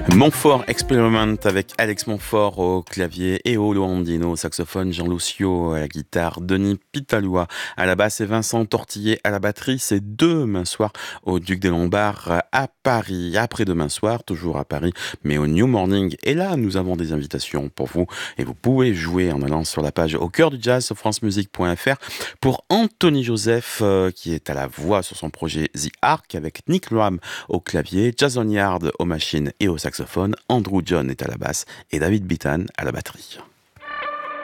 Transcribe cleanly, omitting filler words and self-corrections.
Montfort Experiment avec Alex Montfort au clavier et Olo Andino au saxophone, Jean Lucio à la guitare, Denis Pitalua à la basse et Vincent Tortillé à la batterie. C'est demain soir au Duc des Lombards à Paris. Après-demain soir, toujours à Paris, mais au New Morning. Et là, nous avons des invitations pour vous et vous pouvez jouer en allant sur la page Au cœur du jazz sur francemusique.fr pour Anthony Joseph qui est à la voix sur son projet The Ark avec Nick Ram au clavier, Jason Yard aux machines et au saxophone, Andrew John est à la basse et David Bitan à la batterie.